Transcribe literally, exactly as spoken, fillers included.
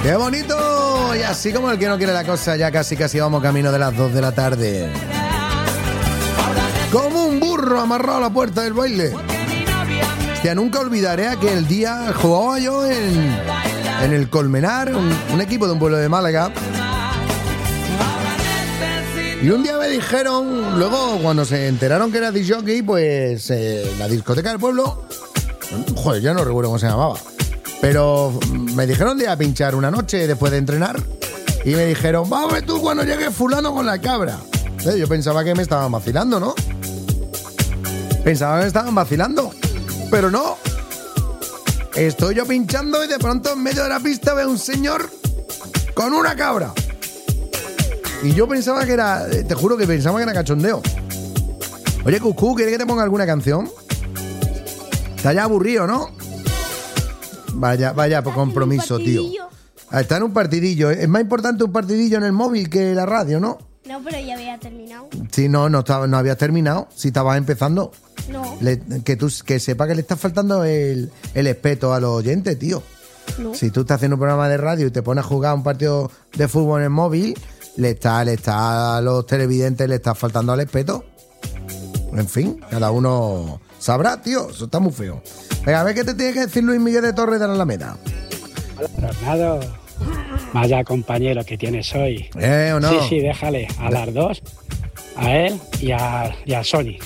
¡Qué bonito! Y así como el que no quiere la cosa, ya casi casi vamos camino de las dos de la tarde. Como un burro amarrado a la puerta del baile. Hostia, nunca olvidaré aquel día, jugaba yo en, en el Colmenar, un, un equipo de un pueblo de Málaga. Y un día me dijeron, luego cuando se enteraron que era disc jockey, pues eh, la discoteca del pueblo, joder, ya no recuerdo cómo se llamaba, pero me dijeron de ir a pinchar una noche después de entrenar y me dijeron, vamos tú cuando llegue fulano con la cabra. Eh, yo pensaba que me estaban vacilando, ¿no? Pensaba que me estaban vacilando, pero no. Estoy yo pinchando y de pronto en medio de la pista veo un señor con una cabra. Y yo pensaba que era, te juro que pensaba que era cachondeo. Oye, Cuscú, ¿quieres que te ponga alguna canción? Está ya aburrido, ¿no? Vaya, vaya, por compromiso, tío. Está en un partidillo. Es más importante un partidillo en el móvil que la radio, ¿no? No, pero ya había terminado. Sí, no, no, estaba, no habías terminado. Si estabas empezando. No. Le, que tú que sepa que le está faltando el, el respeto a los oyentes, tío. No. Si tú estás haciendo un programa de radio y te pones a jugar un partido de fútbol en el móvil, le está, le está a los televidentes, le está faltando al respeto. En fin, cada uno sabrá, tío. Eso está muy feo. Venga, a ver qué te tiene que decir Luis Miguel de Torres de la Alameda. Hola, Tornado. Vaya compañero que tienes hoy. ¿Eh o no? Sí, sí, déjale a las dos, a él y a, y a Sony.